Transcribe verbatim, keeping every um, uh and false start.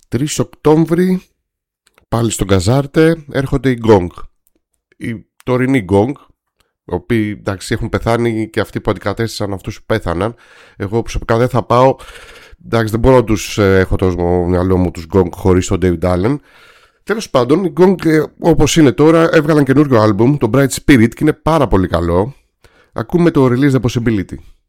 τρεις Οκτώβρη, πάλι στον Καζάρτε, έρχονται οι Gong. Οι τωρινοί Gong, οι οποίοι εντάξει έχουν πεθάνει και αυτοί που αντικατέστησαν αυτούς που πέθαναν. Εγώ προσωπικά δεν θα πάω. Εντάξει, δεν μπορώ να τους ε, έχω το μυαλό μου τους Gong χωρίς τον David Allen. Τέλος πάντων, οι Gong ε, όπως είναι τώρα έβγαλαν καινούριο άλμπουμ, το Bright Spirit, και είναι πάρα πολύ καλό. Ακούμε το Release the Possibility.